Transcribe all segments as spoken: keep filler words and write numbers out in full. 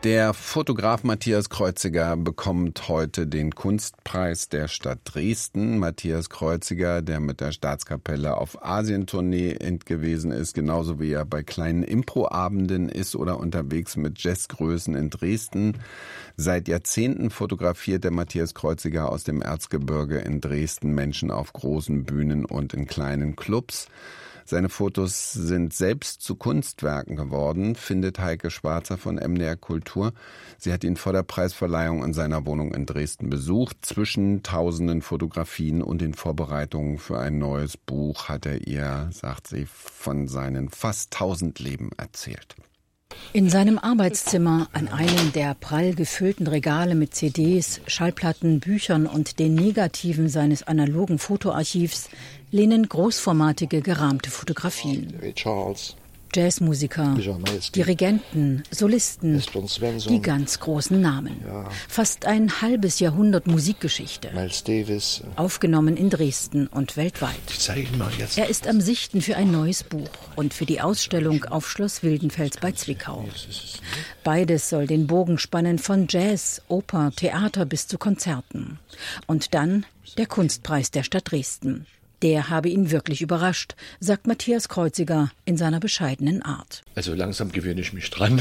Der Fotograf Matthias Kreuziger bekommt heute den Kunstpreis der Stadt Dresden. Matthias Kreuziger, der mit der Staatskapelle auf Asientournee gewesen ist, genauso wie er bei kleinen Improabenden ist oder unterwegs mit Jazzgrößen in Dresden. Seit Jahrzehnten fotografiert der Matthias Kreuziger aus dem Erzgebirge in Dresden Menschen auf großen Bühnen und in kleinen Clubs. Seine Fotos sind selbst zu Kunstwerken geworden, findet Heike Schwarzer von M D R Kultur. Sie hat ihn vor der Preisverleihung in seiner Wohnung in Dresden besucht. Zwischen tausenden Fotografien und den Vorbereitungen für ein neues Buch hat er ihr, sagt sie, von seinen fast tausend Leben erzählt. In seinem Arbeitszimmer, an einem der prall gefüllten Regale mit C Ds, Schallplatten, Büchern und den Negativen seines analogen Fotoarchivs, lehnen großformatige gerahmte Fotografien. Jazzmusiker, Dirigenten, Solisten, die ganz großen Namen. Fast ein halbes Jahrhundert Musikgeschichte. Aufgenommen in Dresden und weltweit. Er ist am Sichten für ein neues Buch und für die Ausstellung auf Schloss Wildenfels bei Zwickau. Beides soll den Bogen spannen von Jazz, Oper, Theater bis zu Konzerten. Und dann der Kunstpreis der Stadt Dresden. Der habe ihn wirklich überrascht, sagt Matthias Kreuziger in seiner bescheidenen Art. Also langsam gewöhne ich mich dran.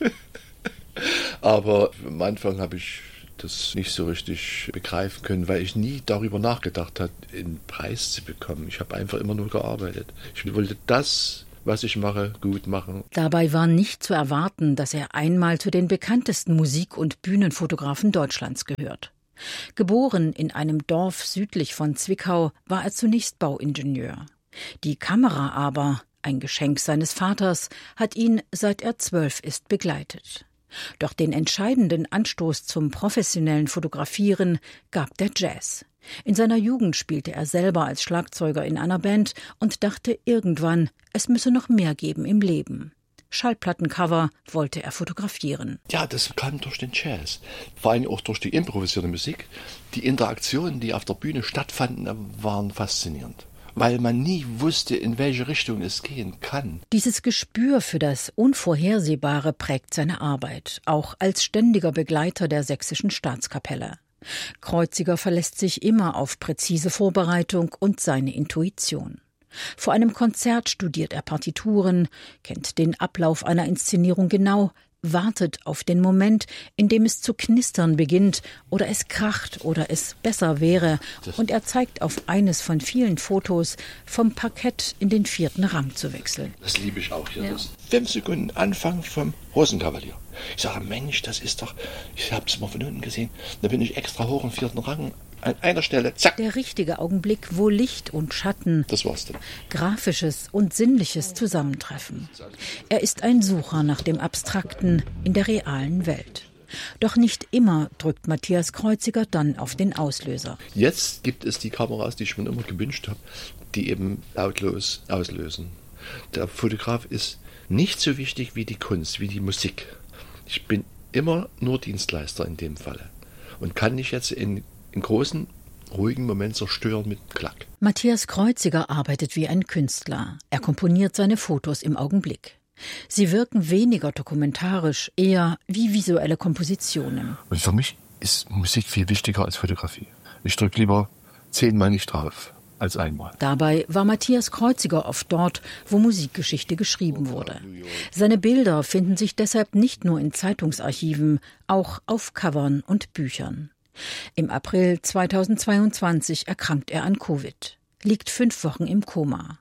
Aber am Anfang habe ich das nicht so richtig begreifen können, weil ich nie darüber nachgedacht habe, einen Preis zu bekommen. Ich habe einfach immer nur gearbeitet. Ich wollte das, was ich mache, gut machen. Dabei war nicht zu erwarten, dass er einmal zu den bekanntesten Musik- und Bühnenfotografen Deutschlands gehört. Geboren in einem Dorf südlich von Zwickau, war er zunächst Bauingenieur. Die Kamera aber, ein Geschenk seines Vaters, hat ihn, seit er zwölf ist, begleitet. Doch den entscheidenden Anstoß zum professionellen Fotografieren gab der Jazz. In seiner Jugend spielte er selber als Schlagzeuger in einer Band und dachte irgendwann, es müsse noch mehr geben im Leben. Schallplattencover wollte er fotografieren. Ja, das kam durch den Jazz. Vor allem auch durch die improvisierte Musik. Die Interaktionen, die auf der Bühne stattfanden, waren faszinierend. Weil man nie wusste, in welche Richtung es gehen kann. Dieses Gespür für das Unvorhersehbare prägt seine Arbeit, auch als ständiger Begleiter der Sächsischen Staatskapelle. Kreuziger verlässt sich immer auf präzise Vorbereitung und seine Intuition. Vor einem Konzert studiert er Partituren, kennt den Ablauf einer Inszenierung genau, wartet auf den Moment, in dem es zu knistern beginnt oder es kracht oder es besser wäre, und er zeigt auf eines von vielen Fotos, vom Parkett in den vierten Rang zu wechseln. Das liebe ich auch hier. Ja. Fünf Sekunden Anfang vom Rosenkavalier. Ich sage, Mensch, das ist doch, ich habe es mal von unten gesehen, da bin ich extra hoch im vierten Rang. An einer Stelle, zack. Der richtige Augenblick, wo Licht und Schatten, das war's dann, Grafisches und Sinnliches zusammentreffen. Er ist ein Sucher nach dem Abstrakten in der realen Welt. Doch nicht immer drückt Matthias Kreuziger dann auf den Auslöser. Jetzt gibt es die Kameras, die ich schon immer gewünscht habe, die eben lautlos auslösen. Der Fotograf ist nicht so wichtig wie die Kunst, wie die Musik. Ich bin immer nur Dienstleister in dem Falle und kann nicht jetzt in in großen, ruhigen Moment zerstören mit Klack. Matthias Kreuziger arbeitet wie ein Künstler. Er komponiert seine Fotos im Augenblick. Sie wirken weniger dokumentarisch, eher wie visuelle Kompositionen. Und für mich ist Musik viel wichtiger als Fotografie. Ich drücke lieber zehnmal nicht drauf als einmal. Dabei war Matthias Kreuziger oft dort, wo Musikgeschichte geschrieben wurde. Seine Bilder finden sich deshalb nicht nur in Zeitungsarchiven, auch auf Covern und Büchern. Im April zweitausendzweiundzwanzig erkrankt er an Covid, liegt fünf Wochen im Koma.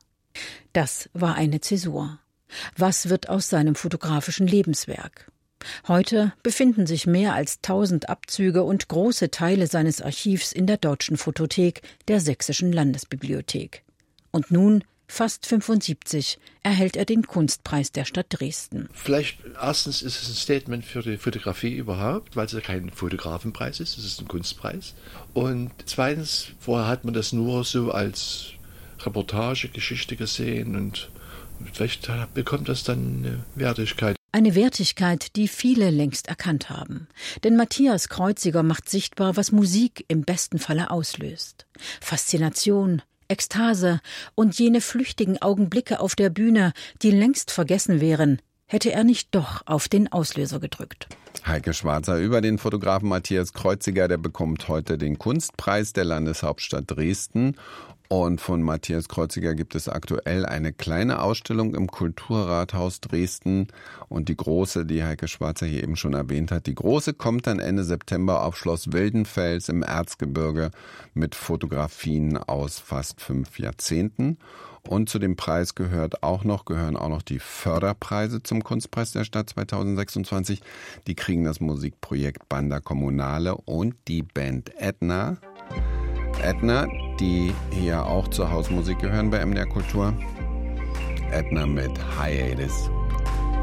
Das war eine Zäsur. Was wird aus seinem fotografischen Lebenswerk? Heute befinden sich mehr als tausend Abzüge und große Teile seines Archivs in der Deutschen Fotothek der Sächsischen Landesbibliothek. Und nun, fast fünfundsiebzig, erhält er den Kunstpreis der Stadt Dresden. Vielleicht erstens ist es ein Statement für die Fotografie überhaupt, weil es ja kein Fotografenpreis ist, es ist ein Kunstpreis. Und zweitens, vorher hat man das nur so als Reportagegeschichte gesehen und vielleicht bekommt das dann eine Wertigkeit. Eine Wertigkeit, die viele längst erkannt haben. Denn Matthias Kreuziger macht sichtbar, was Musik im besten Falle auslöst. Faszination, Ekstase und jene flüchtigen Augenblicke auf der Bühne, die längst vergessen wären, hätte er nicht doch auf den Auslöser gedrückt. Heike Schwarzer über den Fotografen Matthias Kreuziger, der bekommt heute den Kunstpreis der Landeshauptstadt Dresden. Und von Matthias Kreuziger gibt es aktuell eine kleine Ausstellung im Kulturrathaus Dresden. Und die große, die Heike Schwarzer hier eben schon erwähnt hat, die große kommt dann Ende September auf Schloss Wildenfels im Erzgebirge mit Fotografien aus fast fünf Jahrzehnten. Und zu dem Preis gehört auch noch, gehören auch noch die Förderpreise zum Kunstpreis der Stadt zweitausendsechsundzwanzig. Die kriegen das Musikprojekt Banda Kommunale und die Band Ätna. Ätna, die hier auch zur Hausmusik gehören bei M D R Kultur. Ätna mit Hiatus.